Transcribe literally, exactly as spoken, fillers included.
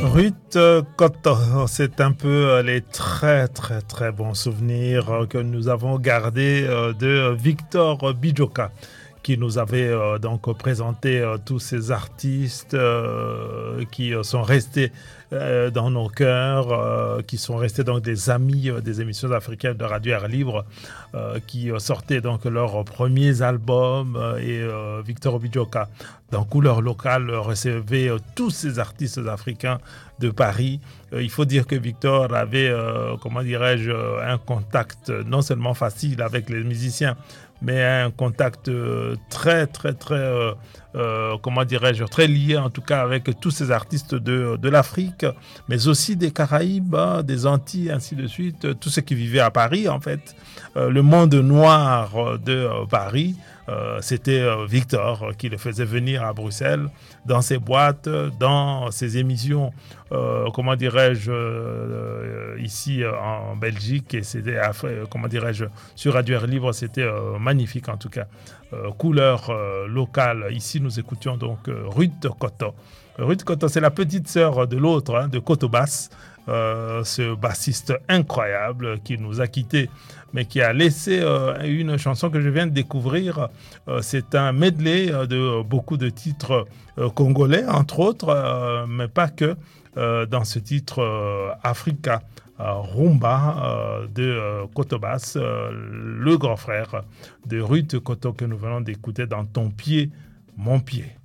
Ruth Koto, c'est un peu les très très très bons souvenirs que nous avons gardés de Victor Bijoka, qui nous avait euh, donc présenté euh, tous ces artistes euh, qui euh, sont restés euh, dans nos cœurs, euh, qui sont restés donc des amis euh, des émissions africaines de Radio Air Libre, euh, qui euh, sortaient donc leurs premiers albums euh, et euh, Victor Bijoka, dans Couleur Locale, recevait euh, tous ces artistes africains de Paris. Euh, il faut dire que Victor avait, euh, comment dirais-je, un contact non seulement facile avec les musiciens, mais un contact euh, très, très, très, euh, euh, comment dirais-je, très lié en tout cas avec tous ces artistes de, de l'Afrique, mais aussi des Caraïbes, hein, des Antilles, ainsi de suite, tous ceux qui vivaient à Paris en fait. Euh, le monde noir de euh, Paris, euh, c'était euh, Victor qui le faisait venir à Bruxelles, dans ses boîtes, dans ses émissions, euh, comment dirais-je, euh, ici euh, en Belgique, et c'était, euh, comment dirais-je, sur Radio Air Libre, c'était euh, magnifique en tout cas. Euh, couleur euh, locale, ici nous écoutions donc euh, Ruth Koto. Ruth Koto, c'est la petite sœur de l'autre, hein, de Koto Bass, euh, ce bassiste incroyable qui nous a quittés, mais qui a laissé euh, une chanson que je viens de découvrir. Euh, c'est un medley de beaucoup de titres euh, congolais, entre autres, euh, mais pas que. Euh, dans ce titre euh, Africa euh, Rumba euh, de euh, Koto Bass, euh, le grand frère de Ruth Koto que nous venons d'écouter dans Ton pied, mon pied.